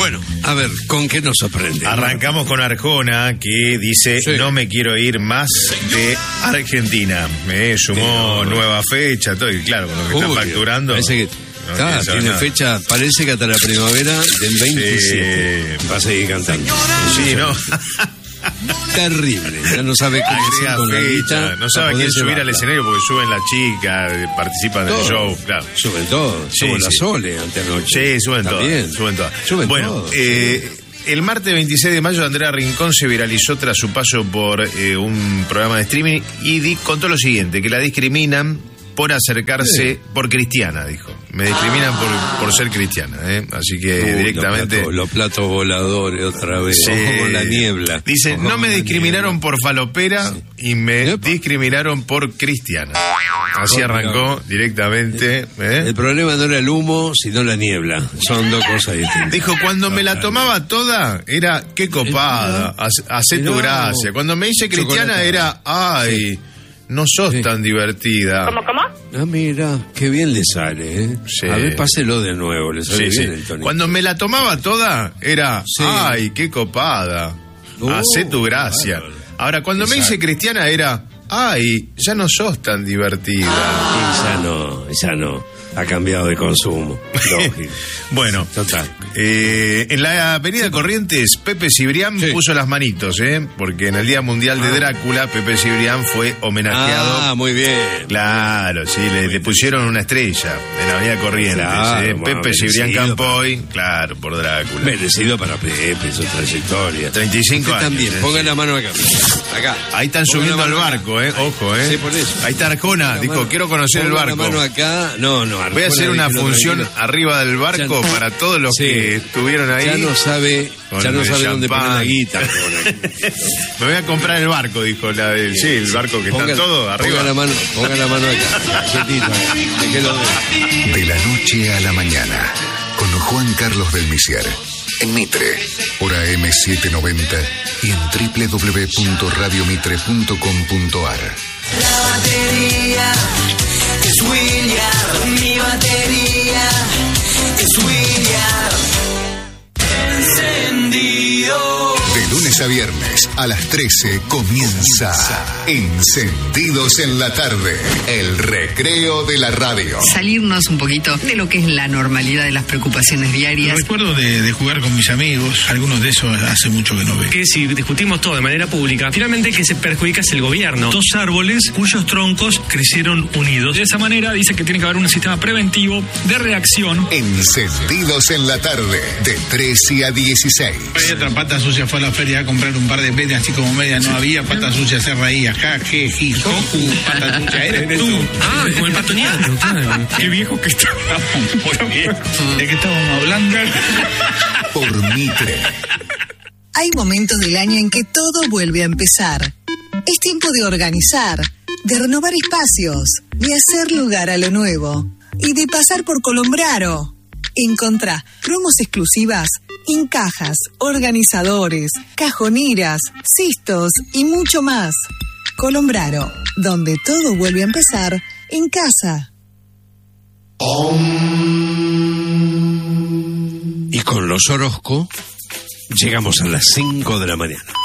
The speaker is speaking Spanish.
Bueno, a ver, ¿con qué nos sorprende? Arrancamos con Arjona, que dice, no me quiero ir más de Argentina. Sumó nueva fecha, todo, y claro, con lo que está facturando. Parece que tiene fecha, parece que hasta la primavera del 27 va a seguir cantando. Sí, ¿no? Terrible, ya no sabe cómo hacer con la guita, no sabe a quién subir al escenario porque suben las chicas, participan del show, claro. Suben todo, suben la Sole antenoche. Sí, suben todas. Bueno, el martes 26 de mayo Andrea Rincón se viralizó tras su paso por un programa de streaming y contó lo siguiente, que la discriminan por acercarse, por cristiana, dijo. Me discriminan por ser cristiana, así que directamente... Los platos voladores otra vez, ojo con la niebla. Dice, no me discriminaron por falopera y me discriminaron por cristiana. Así arrancó directamente. El problema no era el humo, sino la niebla. Son dos cosas distintas. Dijo, cuando me la tomaba toda, era, qué copada, hacé tu gracia. Cuando me hice cristiana era, ay... No sos tan divertida. ¿Cómo? Ah, mira, qué bien le sale, ¿eh? Sí. A ver, páselo de nuevo, le sale bien el tonito. Cuando me la tomaba toda, era, ay, qué copada, hacé tu gracia. Ahora, cuando me hice cristiana, era, ay, ya no sos tan divertida. Ya no. Ha cambiado de consumo. Lógico. Bueno, total. En la avenida Corrientes, Pepe Cibrián puso las manitos, porque en el Día Mundial de Drácula, Pepe Cibrián fue homenajeado. Ah, muy bien. Claro, sí, le pusieron una estrella en la avenida Corrientes. Claro, Pepe Cibrián Campoy, claro, por Drácula. Merecido para Pepe, su trayectoria. 35 años. También, pongan la mano acá. Ahí están subiendo al barco, ojo, Sí, por eso. Ahí está Arjona, dijo, quiero conocer el barco. La mano acá, no. Voy a hacer una función arriba del barco para todos los que estuvieron ahí. Ya no sabe dónde poner la guita. Me voy a comprar el barco, dijo el barco que está todo arriba. Ponga la mano acá. De la noche a la mañana, con Juan Carlos del Misier, en Mitre, por AM790 y en www.radiomitre.com.ar. La batería es William, mi batería es William. Encendido. De lunes a viernes a las 13 comienza Encendidos en la Tarde, el recreo de la radio. Salirnos un poquito de lo que es la normalidad de las preocupaciones diarias. Recuerdo de jugar con mis amigos, algunos de esos hace mucho que no veo. Que si discutimos todo de manera pública, finalmente que se perjudica es el gobierno. Dos árboles cuyos troncos crecieron unidos. De esa manera dice que tiene que haber un sistema preventivo de reacción. Encendidos en la Tarde, de 13 a 16. Otra pata sucia fue a la feria a comprar un par de medias, así como medias no había, pata sucia se reía, jaque, jijoku, pata sucia, eres tú. Ah, como el patoneado, claro. Qué viejo que estábamos. ¿De qué estábamos hablando? Por Mitre. Hay momentos del año en que todo vuelve a empezar. Es tiempo de organizar, de renovar espacios, de hacer lugar a lo nuevo y de pasar por Colombraro. Encontrá promos exclusivas en cajas, organizadores, cajoneras, cistos y mucho más. Colombraro, donde todo vuelve a empezar en casa. Y con los Orozco llegamos a las 5 de la mañana.